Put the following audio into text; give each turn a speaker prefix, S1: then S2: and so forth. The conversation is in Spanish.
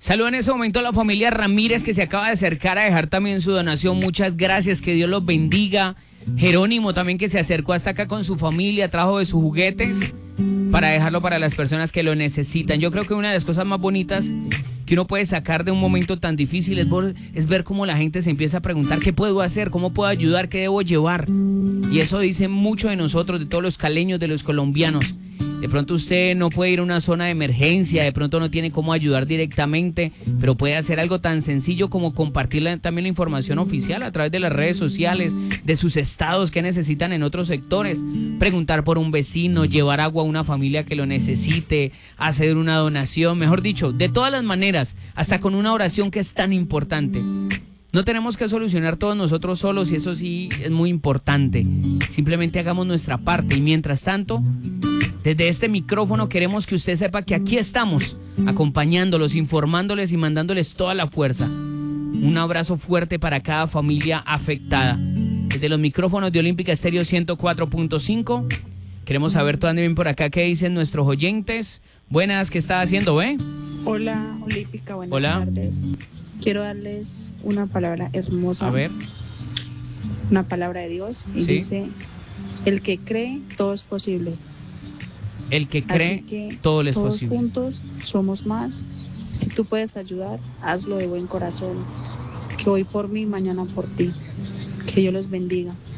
S1: Saludo en ese momento a la familia Ramírez que se acaba de acercar a dejar también su donación. Muchas gracias, que Dios los bendiga. Jerónimo también, que se acercó hasta acá con su familia, trajo de sus juguetes para dejarlo para las personas que lo necesitan. Yo creo que una de las cosas más bonitas que uno puede sacar de un momento tan difícil es ver cómo la gente se empieza a preguntar qué puedo hacer, cómo puedo ayudar, qué debo llevar. Y eso dice mucho de nosotros, de todos los caleños, de los colombianos. De pronto usted no puede ir a una zona de emergencia, de pronto no tiene cómo ayudar directamente, pero puede hacer algo tan sencillo como compartir también la información oficial a través de las redes sociales, de sus estados que necesitan en otros sectores, preguntar por un vecino, llevar agua a una familia que lo necesite, hacer una donación, mejor dicho, de todas las maneras, hasta con una oración que es tan importante. No tenemos que solucionar todos nosotros solos y eso sí es muy importante. Simplemente hagamos nuestra parte y mientras tanto, desde este micrófono queremos que usted sepa que aquí estamos, acompañándolos, informándoles y mandándoles toda la fuerza. Un abrazo fuerte para cada familia afectada. Desde los micrófonos de Olímpica Estéreo 104.5, queremos saber todo bien por acá qué dicen nuestros oyentes. Buenas, ¿qué está haciendo,
S2: Hola, Olímpica, buenas tardes. Quiero darles una palabra hermosa.
S1: A ver.
S2: Una palabra de Dios y
S1: ¿sí?
S2: Dice, el que cree, todo es posible.
S1: El que cree, todo le es posible.
S2: Todos juntos somos más. Si tú puedes ayudar, hazlo de buen corazón. Que hoy por mí, mañana por ti. Que Dios los bendiga.